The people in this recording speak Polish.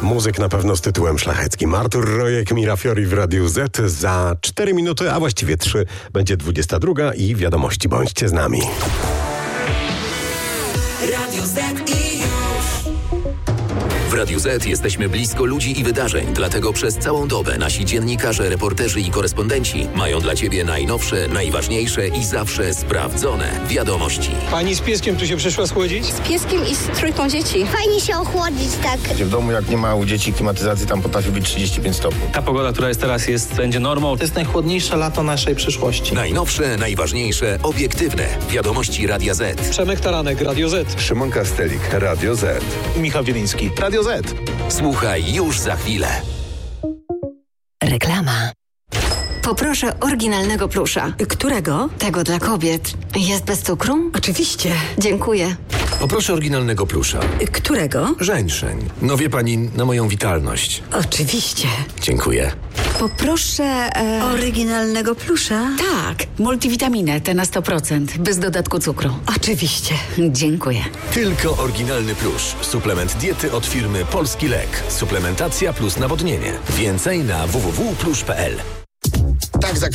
Muzyk na pewno z tytułem szlacheckim. Artur Rojek, Mira Fiori w Radiu Z. Za 4 minuty, a właściwie 3, będzie 22 i wiadomości. Bądźcie z nami. Radio Z i już. W Radiu Z jesteśmy blisko ludzi i wydarzeń, dlatego przez całą dobę nasi dziennikarze, reporterzy i korespondenci mają dla Ciebie najnowsze, najważniejsze i zawsze sprawdzone wiadomości. Pani z pieskiem tu się przyszła schłodzić? Z pieskiem i z trójką dzieci. Fajnie się ochłodzić tak. W domu, jak nie ma u dzieci klimatyzacji, tam potrafi być 35 stopni. Ta pogoda, która jest teraz, będzie normą. To jest najchłodniejsze lato naszej przyszłości. Najnowsze, najważniejsze, obiektywne wiadomości Radia Z. Przemek Taranek, Radio Z. Szymon Kastelik, Radio Z. Michał Wieliński, Radio Z. Słuchaj już za chwilę. Reklama. Poproszę oryginalnego plusza. Którego? Tego dla kobiet. Jest bez cukru? Oczywiście. Dziękuję. Poproszę oryginalnego plusza. Którego? Żeńszeń. No wie pani, na moją witalność. Oczywiście. Dziękuję. Poproszę... Oryginalnego plusza? Tak, multivitaminę, tę na 100%, bez dodatku cukru. Oczywiście. Dziękuję. Tylko oryginalny plusz. Suplement diety od firmy Polski Lek. Suplementacja plus nawodnienie. Więcej na www.plusz.pl.